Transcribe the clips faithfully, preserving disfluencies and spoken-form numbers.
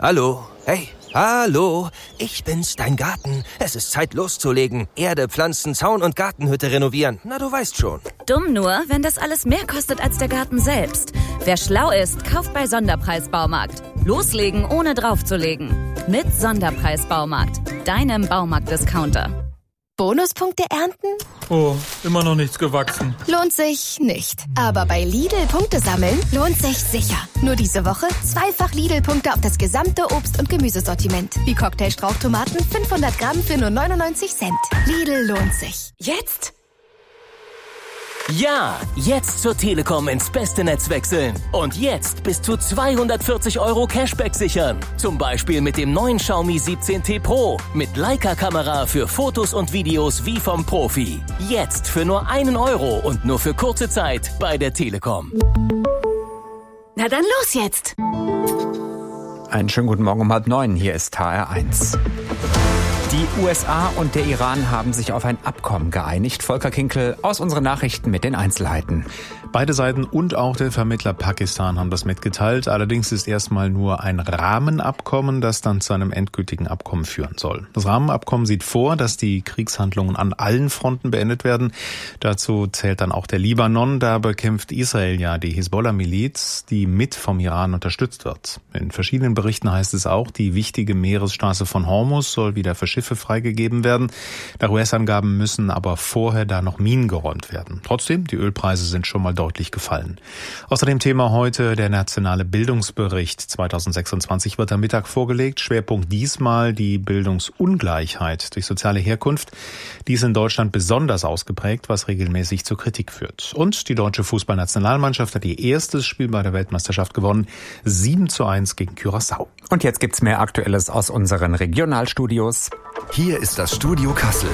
Hallo? Hey, hallo? Ich bin's, dein Garten. Es ist Zeit loszulegen. Erde, Pflanzen, Zaun und Gartenhütte renovieren. Na, du weißt schon. Dumm nur, wenn das alles mehr kostet als der Garten selbst. Wer schlau ist, kauft bei Sonderpreis-Baumarkt. Loslegen, ohne draufzulegen. Mit Sonderpreis-Baumarkt. Deinem Baumarkt-Discounter. Bonuspunkte ernten? Oh, immer noch nichts gewachsen. Lohnt sich nicht. Aber bei Lidl Punkte sammeln lohnt sich sicher. Nur diese Woche zweifach Lidl-Punkte auf das gesamte Obst- und Gemüsesortiment. Wie Cocktailstrauchtomaten fünfhundert Gramm für nur neunundneunzig Cent. Lidl lohnt sich. Jetzt? Ja, jetzt zur Telekom ins beste Netz wechseln. Und jetzt bis zu zweihundertvierzig Euro Cashback sichern. Zum Beispiel mit dem neuen Xiaomi siebzehn T Pro. Mit Leica-Kamera für Fotos und Videos wie vom Profi. Jetzt für nur einen Euro und nur für kurze Zeit bei der Telekom. Na dann los jetzt! Einen schönen guten Morgen um halb neun. Hier ist H R eins. Die U S A und der Iran haben sich auf ein Abkommen geeinigt. Volker Kinkel aus unseren Nachrichten mit den Einzelheiten. Beide Seiten und auch der Vermittler Pakistan haben das mitgeteilt. Allerdings ist erstmal nur ein Rahmenabkommen, das dann zu einem endgültigen Abkommen führen soll. Das Rahmenabkommen sieht vor, dass die Kriegshandlungen an allen Fronten beendet werden. Dazu zählt dann auch der Libanon. Da bekämpft Israel ja die Hisbollah-Miliz, die mit vom Iran unterstützt wird. In verschiedenen Berichten heißt es auch, die wichtige Meeresstraße von Hormuz soll wieder für Schiffe freigegeben werden. Nach U S-Angaben müssen aber vorher da noch Minen geräumt werden. Trotzdem, die Ölpreise sind schon mal deutlich gefallen. Außerdem Thema heute der nationale Bildungsbericht zweitausendsechsundzwanzig wird am Mittag vorgelegt. Schwerpunkt diesmal die Bildungsungleichheit durch soziale Herkunft. Die ist in Deutschland besonders ausgeprägt, was regelmäßig zur Kritik führt. Und die deutsche Fußballnationalmannschaft hat ihr erstes Spiel bei der Weltmeisterschaft gewonnen. sieben zu eins gegen Curaçao. Und jetzt gibt's mehr Aktuelles aus unseren Regionalstudios. Hier ist das Studio Kassel.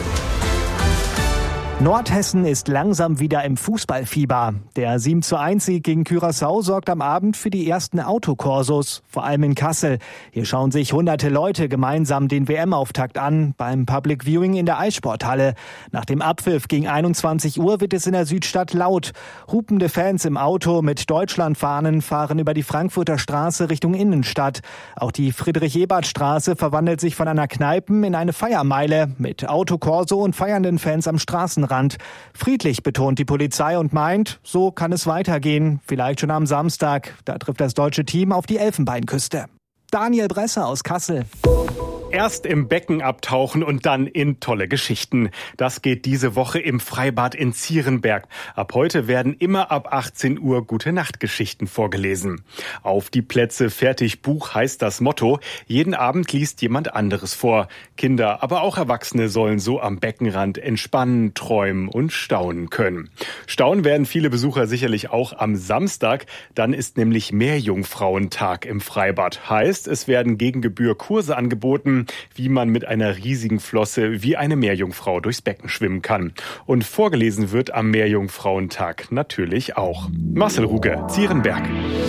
Nordhessen ist langsam wieder im Fußballfieber. Der sieben zu eins Sieg gegen Curaçao sorgt am Abend für die ersten Autokorsos, vor allem in Kassel. Hier schauen sich hunderte Leute gemeinsam den W M-Auftakt an, beim Public Viewing in der Eissporthalle. Nach dem Abpfiff gegen einundzwanzig Uhr wird es in der Südstadt laut. Hupende Fans im Auto mit Deutschlandfahnen fahren über die Frankfurter Straße Richtung Innenstadt. Auch die Friedrich-Ebert-Straße verwandelt sich von einer Kneipen in eine Feiermeile mit Autokorso und feiernden Fans am Straßenrand. Friedlich, betont die Polizei und meint, so kann es weitergehen. Vielleicht schon am Samstag. Da trifft das deutsche Team auf die Elfenbeinküste. Daniel Bresser aus Kassel. Erst im Becken abtauchen und dann in tolle Geschichten. Das geht diese Woche im Freibad in Zierenberg. Ab heute werden immer ab achtzehn Uhr Gute-Nacht-Geschichten vorgelesen. Auf die Plätze, fertig, Buch heißt das Motto. Jeden Abend liest jemand anderes vor. Kinder, aber auch Erwachsene sollen so am Beckenrand entspannen, träumen und staunen können. Staunen werden viele Besucher sicherlich auch am Samstag. Dann ist nämlich Meerjungfrauentag im Freibad. Heißt, es werden gegen Gebühr Kurse angeboten, wie man mit einer riesigen Flosse wie eine Meerjungfrau durchs Becken schwimmen kann. Und vorgelesen wird am Meerjungfrauentag natürlich auch. Marcel Ruge, Zierenberg.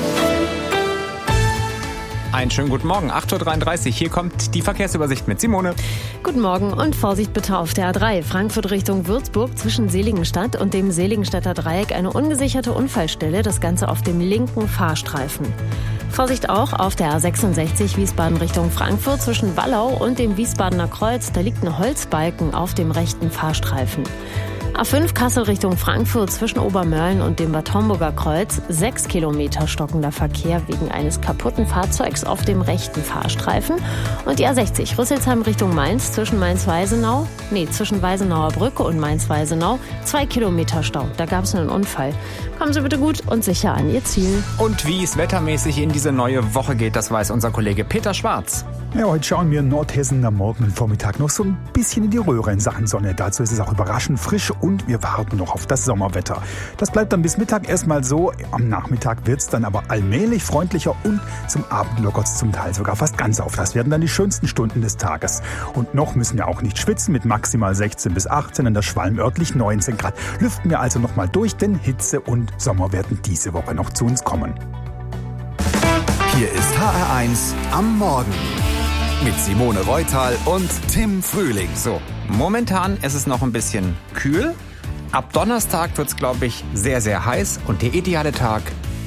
Einen schönen guten Morgen, acht Uhr dreiunddreißig. Hier kommt die Verkehrsübersicht mit Simone. Guten Morgen und Vorsicht bitte auf der A drei. Frankfurt Richtung Würzburg zwischen Seligenstadt und dem Seligenstädter Dreieck eine ungesicherte Unfallstelle. Das Ganze auf dem linken Fahrstreifen. Vorsicht auch auf der A sechsundsechzig Wiesbaden Richtung Frankfurt zwischen Wallau und dem Wiesbadener Kreuz. Da liegt ein Holzbalken auf dem rechten Fahrstreifen. A fünf Kassel Richtung Frankfurt zwischen Obermörlen und dem Bad Homburger Kreuz. Sechs Kilometer stockender Verkehr wegen eines kaputten Fahrzeugs auf dem rechten Fahrstreifen. Und die A sechzig Rüsselsheim Richtung Mainz zwischen Mainz-Weisenau, nee, zwischen Weisenauer Brücke und Mainz-Weisenau. Zwei Kilometer Stau. Da gab es einen Unfall. Kommen Sie bitte gut und sicher an Ihr Ziel. Und wie es wettermäßig in diese neue Woche geht, das weiß unser Kollege Peter Schwarz. Ja, heute schauen wir in Nordhessen am Morgen und Vormittag noch so ein bisschen in die Röhre in Sachen Sonne. Dazu ist es auch überraschend frisch und wir warten noch auf das Sommerwetter. Das bleibt dann bis Mittag erstmal so. Am Nachmittag wird es dann aber allmählich freundlicher und zum Abend lockert es zum Teil sogar fast ganz auf. Das werden dann die schönsten Stunden des Tages. Und noch müssen wir auch nicht schwitzen mit maximal sechzehn bis achtzehn, in der Schwalm örtlich neunzehn Grad. Lüften wir also noch mal durch, denn Hitze und Sommer werden diese Woche noch zu uns kommen. Hier ist H R eins am Morgen mit Simone Reutal und Tim Frühling. So, momentan ist es noch ein bisschen kühl. Ab Donnerstag wird es, glaube ich, sehr, sehr heiß und der ideale Tag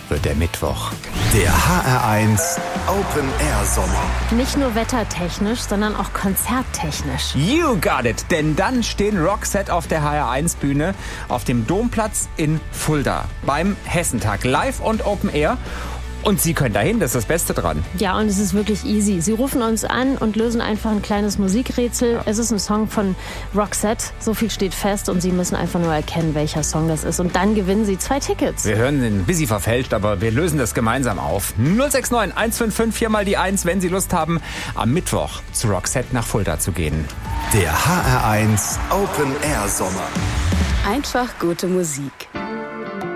wird der Mittwoch. Der H R eins Open Air Sommer. Nicht nur wettertechnisch, sondern auch konzerttechnisch. You got it, denn dann stehen Roxette auf der H R eins Bühne auf dem Domplatz in Fulda beim Hessentag live und Open Air. Und Sie können dahin, das ist das Beste dran. Ja, und es ist wirklich easy. Sie rufen uns an und lösen einfach ein kleines Musikrätsel. Ja. Es ist ein Song von Roxette, so viel steht fest und Sie müssen einfach nur erkennen, welcher Song das ist. Und dann gewinnen Sie zwei Tickets. Wir hören den ein bisschen verfälscht, aber wir lösen das gemeinsam auf. null sechs neun eins fünf fünf vier mal die eins, wenn Sie Lust haben, am Mittwoch zu Roxette nach Fulda zu gehen. Der H R eins Open Air Sommer. Einfach gute Musik.